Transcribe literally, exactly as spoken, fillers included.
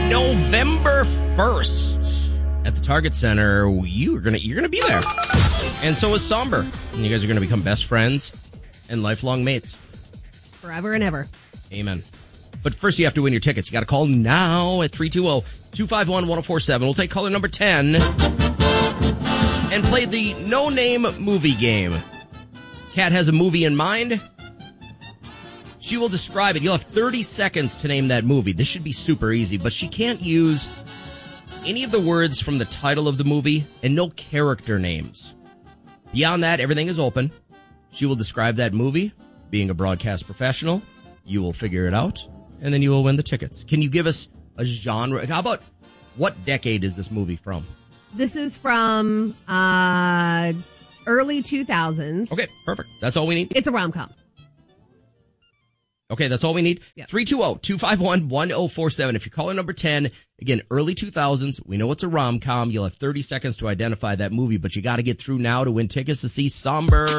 November first at the Target Center. You are gonna you're gonna be there, and so is Somber. And you guys are gonna become best friends and lifelong mates, forever and ever. Amen. But first, you have to win your tickets. You got to call now at three two zero, two five one, one zero four seven. We'll take caller number ten and play the no-name movie game. Kat has a movie in mind. She will describe it. You'll have thirty seconds to name that movie. This should be super easy, but she can't use any of the words from the title of the movie and no character names. Beyond that, everything is open. She will describe that movie. Being a broadcast professional, you will figure it out, and then you will win the tickets. Can you give us a genre? How about what decade is this movie from? This is from uh, early two thousands. Okay, perfect. That's all we need. It's a rom-com. Okay, that's all we need. Yep. three two zero, two five one, one zero four seven. If you're caller number ten, again, early two thousands, we know it's a rom-com. You'll have thirty seconds to identify that movie, but you got to get through now to win tickets to see Somber.